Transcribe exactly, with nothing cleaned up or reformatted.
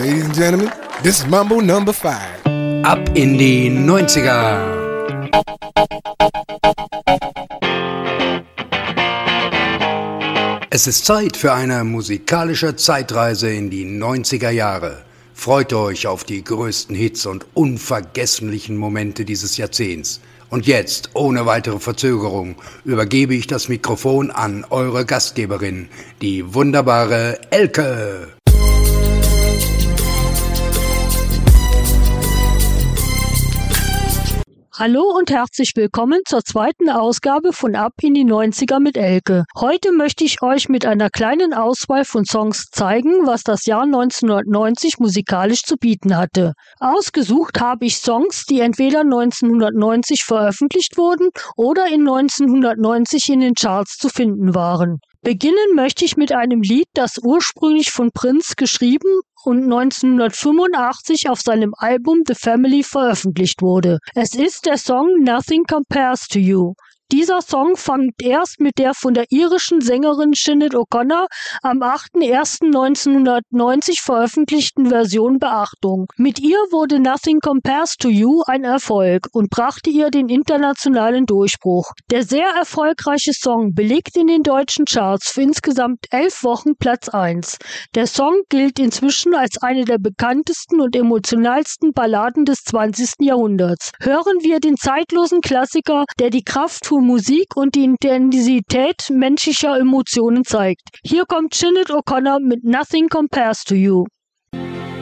Ladies and gentlemen, this is Mambo Number Five. Ab in die neunziger. Es ist Zeit für eine musikalische Zeitreise in die neunziger Jahre. Freut euch auf die größten Hits und unvergesslichen Momente dieses Jahrzehnts. Und jetzt, ohne weitere Verzögerung, übergebe ich das Mikrofon an eure Gastgeberin, die wunderbare Elke. Hallo und herzlich willkommen zur zweiten Ausgabe von Ab in die neunziger mit Elke. Heute möchte ich euch mit einer kleinen Auswahl von Songs zeigen, was das Jahr neunzehnhundertneunzig musikalisch zu bieten hatte. Ausgesucht habe ich Songs, die entweder neunzehnhundertneunzig veröffentlicht wurden oder in neunzehnhundertneunzig in den Charts zu finden waren. Beginnen möchte ich mit einem Lied, das ursprünglich von Prince geschrieben und neunzehnhundertfünfundachtzig auf seinem Album The Family veröffentlicht wurde. Es ist der Song Nothing Compares to You. Dieser Song fängt erst mit der von der irischen Sängerin Sinead O'Connor am achter erster neunzehnhundertneunzig veröffentlichten Version Beachtung. Mit ihr wurde Nothing Compares to You ein Erfolg und brachte ihr den internationalen Durchbruch. Der sehr erfolgreiche Song belegt in den deutschen Charts für insgesamt elf Wochen Platz eins. Der Song gilt inzwischen als eine der bekanntesten und emotionalsten Balladen des zwanzigsten Jahrhunderts. Hören wir den zeitlosen Klassiker, der die Kraft von Musik und die Intensität menschlicher Emotionen zeigt. Hier kommt Sinead O'Connor mit Nothing Compares to You.